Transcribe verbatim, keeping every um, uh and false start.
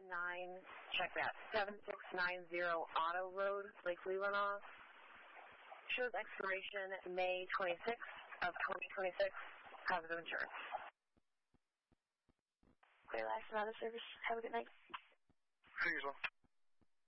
nine, check that, seven six nine zero Auto Road, Lakely Runoff. Shows expiration May twenty-sixth of twenty twenty-six. Positive insurance. Clear Last and Auto Service. Have a good night. See you, sir.